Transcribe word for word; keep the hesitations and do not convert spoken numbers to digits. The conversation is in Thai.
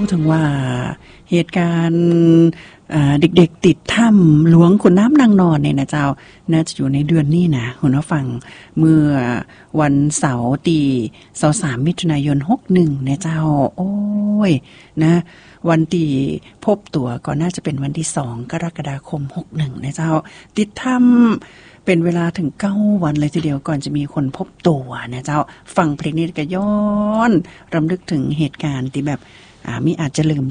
ถึงว่าเหตุการณ์เด็กๆติดถ้ำหลวงขุนน้ำนางนอนเนี่ยนะเจ้าน่าจะอยู่ในเดือนนี้นะคุณผู้ฟังเมื่อวันเสาร์ที่สามมิถุนายนหกสิบเอ็ดเนี่ยเจ้าโอ้ยนะวันที่พบตัวก็น่าจะเป็นวันที่สองกรกฎาคมหกสิบเอ็ดนะเจ้าติดถ้ำเป็นเวลาถึงเก้าวันเลยทีเดียวก่อนจะมีคนพบตัวนะเจ้าฟังเพลงนี้ก็ย้อนรำลึกถึงเหตุการณ์ที่แบบอ่ามิอาจจะลืม